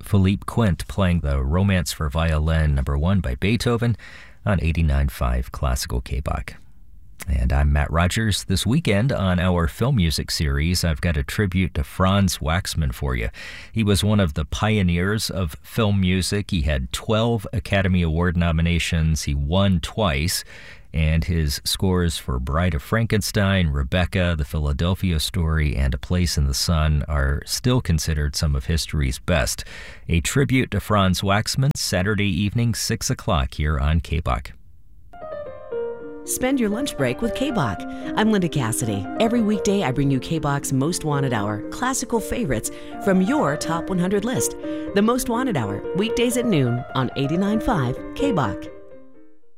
Philippe Quint playing the Romance for Violin No. 1 by Beethoven on 89.5 Classical KBOK. And I'm Matt Rogers. This weekend on our film music series, I've got a tribute to Franz Waxman for you. He was one of the pioneers of film music. He had 12 Academy Award nominations. He won twice. And his scores for Bride of Frankenstein, Rebecca, The Philadelphia Story, and A Place in the Sun are still considered some of history's best. A tribute to Franz Waxman, Saturday evening, 6 o'clock here on KBOK. Spend your lunch break with KBOK. I'm Linda Cassidy. Every weekday, I bring you KBOK's Most Wanted Hour, classical favorites from your Top 100 list. The Most Wanted Hour, weekdays at noon on 89.5 KBOK.